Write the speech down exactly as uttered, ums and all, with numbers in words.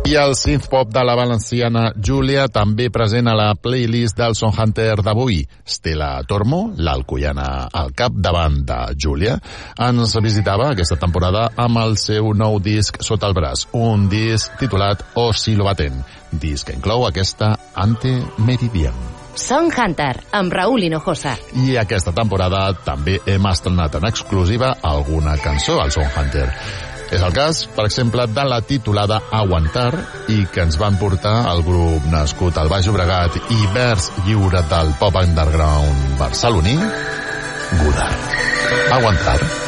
I el synth-pop de la valenciana Júlia, també present a la playlist del Son Hunter d'avui. Stella Tormo, l'alcoiana al capdavant de Júlia, ens visitava aquesta temporada amb el seu nou disc sota el braç, un disc titulat Oscilo Batent, disc que inclou aquesta Ante Meridiem. Son Hunter, amb Raúl Hinojosa. I aquesta temporada també hem estrenat en exclusiva alguna cançó al Son Hunter. És el cas, per exemple, de la titulada Aguantar, i que ens van portar el grup nascut al Baix Llobregat i vers lliure del pop underground barceloní, Godard. Aguantar.